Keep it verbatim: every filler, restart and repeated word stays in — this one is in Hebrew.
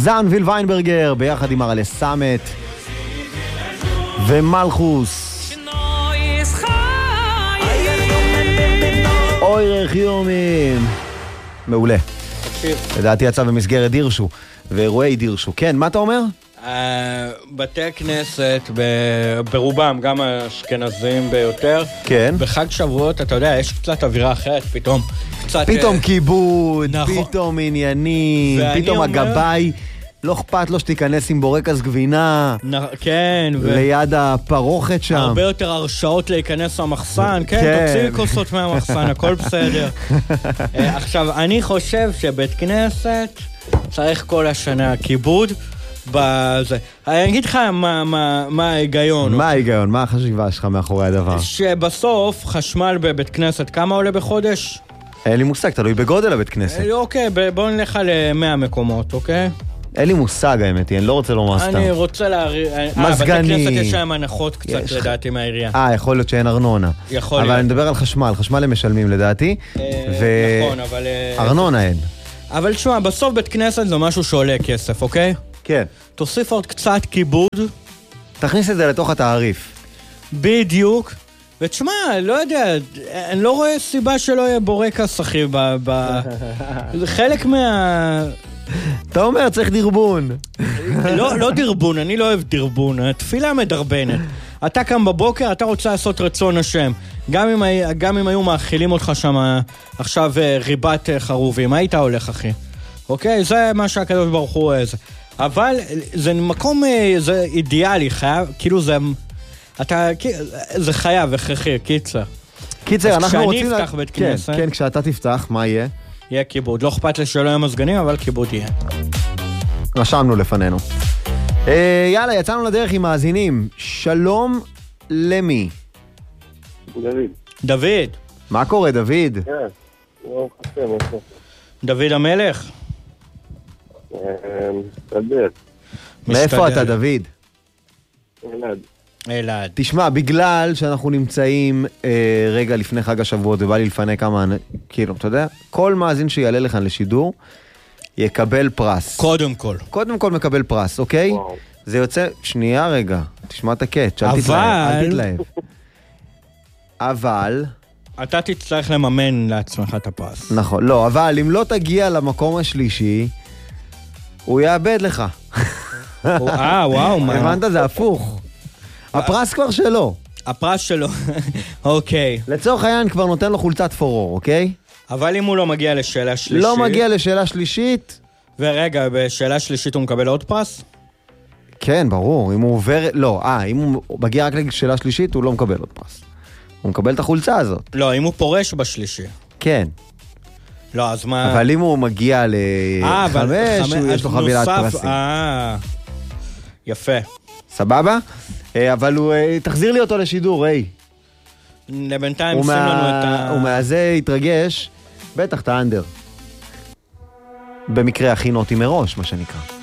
זן ויל ויינברגר ביחד עם הרלה סאמט ומלכוס. אוי רחיומים. מעולה. תקשיב. לדעתי יצא במסגרת דירשו ואירועי דירשו. כן, מה אתה אומר? בתי כנסת ברובם, גם האשכנזים ביותר, כן. בחג שבועות, אתה יודע, יש קצת אווירה אחרת, פתאום קצת... פתאום כיבוד, נכון. פתאום עניינים, פתאום אומר... הגבאי, לא אכפת לו שתיכנס עם בורקס גבינה, נ... כן, ו... ליד הפרוכת שם. הרבה יותר הרשאות להיכנס למחסן, כן, כן. תוציא כוסות מהמחסן, הכל בסדר. עכשיו, אני חושב שבית כנסת צריך כל השנה כיבוד, בזה. אני אגיד לך מה, מה, מה ההיגיון. מה ההיגיון? מה החשיבה שלך מאחורי הדבר? שבסוף חשמל בבית כנסת, כמה עולה בחודש? אין לי מושג, תלוי בגודל הבית כנסת. אוקיי, בואו נלך על מאה מקומות, אוקיי? אין לי מושג האמת, אני לא רוצה לומר סתם. אני רוצה להעריך... מזגני. בתי כנסת יש להם הנחות קצת לדעתי מהעירייה. אה, יכול להיות שאין ארנונה. יכול אבל להיות. אני מדבר על חשמל, חשמל הם משלמים לדעתי. נכון, אבל... ארנונה אין. אבל תשמע, בסוף בית כנסת זה משהו שעולה כסף, אוקיי? כן. תוסיף עוד קצת כיבוד. תכניס את זה לתוך התעריף. בדיוק. ותשמע, לא יודע, אני לא רואה סיבה שלא יהיה בורקס, אחי, ב... ב... זה חלק מה... אתה אומר, צריך דרבון. לא, לא דרבון, אני לא אוהב דרבון, התפילה מדרבנת. אתה קם בבוקר, אתה רוצה לעשות רצון השם. גם אם, גם אם היו מאכילים אותך שם עכשיו ריבת חרובים, היית הולך, אחי. אוקיי? זה מה שהקדוש ברוך הוא איזה. אבל זה מקום, זה אידיאלי, חייב, כאילו זה... אתה, זה חייב, הכרחי, קיצר. קיצר, אנחנו רוצים... כשאני אפתח בית כנסת... כן, כשאתה תפתח, מה יהיה? יהיה כיבוד. לא אכפת לי שלא יהיה מזגנים, אבל כיבוד יהיה. רשמנו לפנינו. אה, יאללה, יצאנו לדרך עם מאזינים. שלום למי? דוד. דוד. מה קורה, דוד? כן, לא חסר, מה חסר. דוד המלך? מסתדר. מאיפה אתה, דוד? אלעד. אלעד. תשמע, בגלל שאנחנו נמצאים אה, רגע לפני חג השבועות, ובא לי לפני כמה, כאילו, אתה יודע, כל מאזין שיעלה לכאן לשידור, יקבל פרס. קודם כל. קודם כל מקבל פרס, אוקיי? וואו. זה יוצא, שנייה רגע, תשמע את הקט, אל אבל... תתלהב, אל תתלהב. אבל... אתה תצטרך לממן לעצמך את הפרס. נכון, לא, אבל אם לא תגיע למקום השלישי, הוא יאבד לך. אה, וואו, מה? הבנת, זה הפוך. הפרס כבר שלו. הפרס שלו, אוקיי. לצורך העניין כבר נותן לו חולצת פורור, אוקיי? אבל אם הוא לא מגיע לשאלה שלישית... לא מגיע לשאלה שלישית... ורגע, בשאלה שלישית הוא מקבל עוד פרס? כן, ברור. אם הוא עובר... לא, אה, אם הוא מגיע רק לשאלה שלישית, הוא לא מקבל עוד פרס. הוא מקבל את החולצה הזאת. לא, אם הוא פורש בשלישי. כן. לא, אז מה... אבל אם הוא מגיע לחמש, יש לו חבילת פרסים. אה, יפה. סבבה? אבל הוא... תחזיר לי אותו לשידור, היי. לבינתיים שים לנו את ה... הוא מהזה התרגש, בטח את האנדר. במקרה הכי נוטי מראש, מה שנקרא.